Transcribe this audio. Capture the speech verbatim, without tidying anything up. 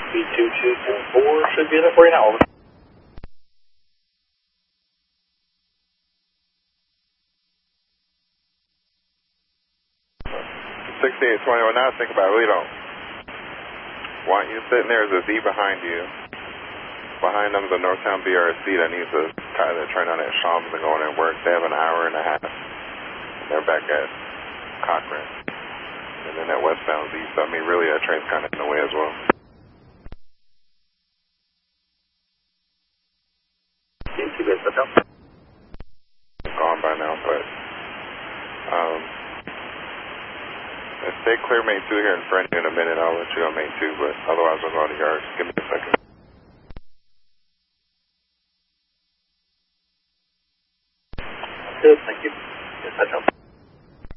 B two two four four should be there for you now. Over. sixty-eight twenty-one, now think about it, really don't want you sitting there. There's a Z behind you. Behind them is a Northtown B R C that needs a guy that's trying on at Shaw's and going and work. They have an hour and a half. They're back at Cochran. And then that westbound Z, so I mean, really, that train's kind of in the way as well. Gone by now, but um, stay clear main two here in front of you in a minute. I'll let you go main two, but otherwise I'll go to yards. Give me a second. Good, thank you.